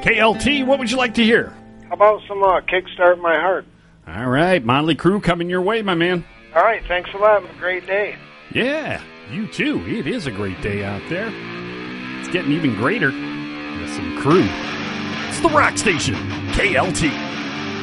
KLT, what would you like to hear? How about some Kickstart My Heart? All right, Motley Crue coming your way, my man. All right, thanks a lot. Have a great day. Yeah, you too. It is a great day out there. It's getting even greater with some Crue. It's the Rock Station, KLT.